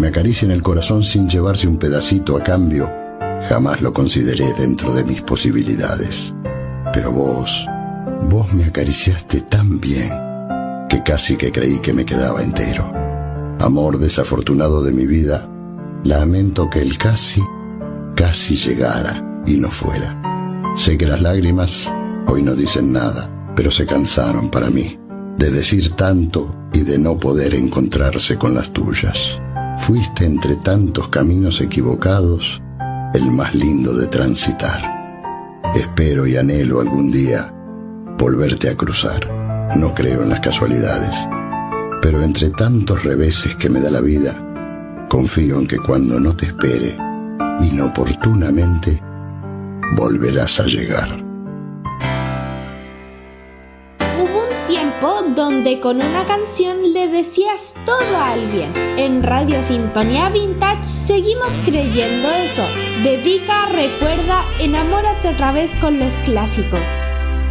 me acaricien el corazón sin llevarse un pedacito a cambio, jamás lo consideré dentro de mis posibilidades. Pero vos me acariciaste tan bien que casi que creí que me quedaba entero. Amor desafortunado de mi vida, lamento que el casi llegara y no fuera. Sé que las lágrimas hoy no dicen nada, pero se cansaron para mí de decir tanto y de no poder encontrarse con las tuyas. Fuiste entre tantos caminos equivocados el más lindo de transitar. Espero y anhelo algún día volverte a cruzar. No creo en las casualidades, pero entre tantos reveses que me da la vida, confío en que cuando no te espere, inoportunamente, volverás a llegar. Hubo un tiempo donde con una canción le decías todo a alguien. En Radio Sintonía Vintage seguimos creyendo eso. Dedica, recuerda, enamórate otra vez con los clásicos.